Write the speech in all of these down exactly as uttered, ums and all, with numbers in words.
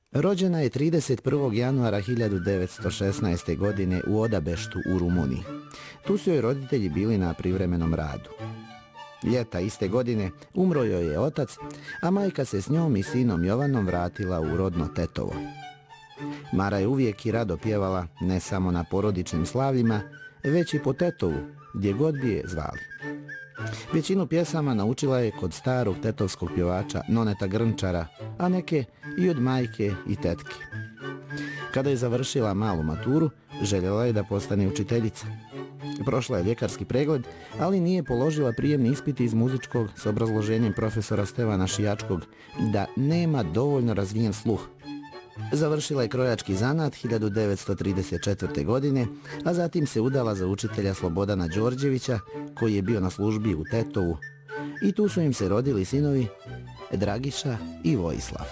Rođena je trideset prvog januara hiljadu devetsto šesnaeste. godine u Odabeštu u Rumuniji. Tu su joj roditelji bili na privremenom radu. Ljeta iste godine umro joj je otac, a majka se s njom i sinom Jovanom vratila u rodno Tetovo. Mara je uvijek i rado pjevala ne samo na porodičnim slavljima, već i po Tetovu, gdje god bi je zvali. Većinu pjesama naučila je kod starog tetovskog pjevača Noneta Grnčara, a neke i od majke i tetke. Kada je završila malu maturu, željela je da postane učiteljica. Prošla je ljekarski pregled, ali nije položila prijemni ispit iz muzičkog s obrazloženjem profesora Stevana Šijačkog da nema dovoljno razvijen sluh. Završila je krojački zanat hiljadu devetsto trideset četvrte. godine, a zatim se udala za učitelja Slobodana Đorđevića, koji je bio na službi u Tetovu. I tu su im se rodili sinovi Dragiša i Vojislav.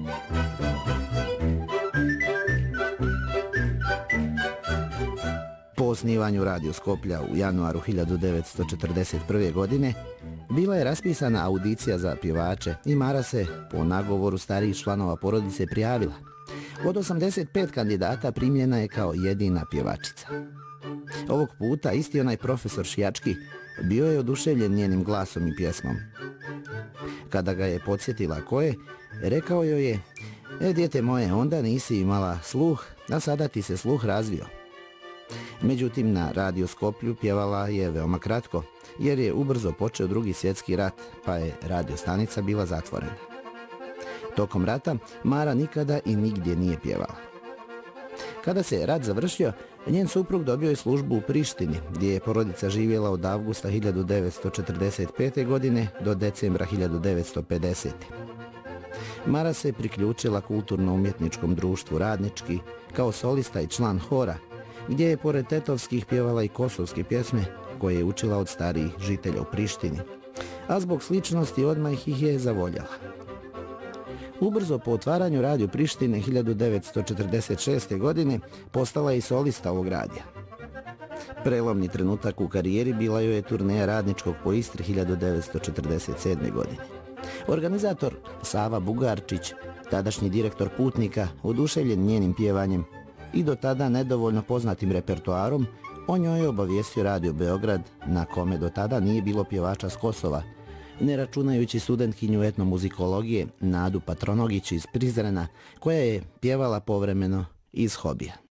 Po osnivanju Radio Skoplja u januaru hiljadu devetsto četrdeset prve. godine bila je raspisana audicija za pjevače i Mara se, po nagovoru starijih članova porodice, prijavila. Od osamdeset pet kandidata primljena je kao jedina pjevačica. Ovog puta isti onaj profesor Šijački bio je oduševljen njenim glasom i pjesmom. Kada ga je podsjetila ko je, rekao joj je: E, dijete moje, onda nisi imala sluh, a sada ti se sluh razvio. Međutim, na Radio Skoplju pjevala je veoma kratko, jer je ubrzo počeo drugi svjetski rat, pa je radio stanica bila zatvorena. Tokom rata Mara nikada i nigdje nije pjevala. Kada se rat završio, njen suprug dobio je službu u Prištini, gdje je porodica živjela od avgusta hiljadu devetsto četrdeset pete. godine do decembra hiljadu devetsto pedesete. Mara se priključila kulturno-umjetničkom društvu Radnički kao solista i član hora, gdje je pored tetovskih pjevala i kosovske pjesme koje je učila od starijih žitelja u Prištini, a zbog sličnosti odmah ih je zavoljala. Ubrzo po otvaranju Radio Prištine hiljadu devetsto četrdeset šeste. godine postala je i solista ovog radija. Prelomni trenutak u karijeri bila joj je turneja Radničkog po Istri hiljadu devetsto četrdeset sedme. godine. Organizator Sava Bugarčić, tadašnji direktor Putnika, oduševljen njenim pjevanjem i do tada nedovoljno poznatim repertoarom, o njoj je obavijestio Radio Beograd, na kome do tada nije bilo pjevača s Kosova, ne računajući studentkinju etnomuzikologije Nadu Patronogić iz Prizrena, koja je pjevala povremeno iz hobija.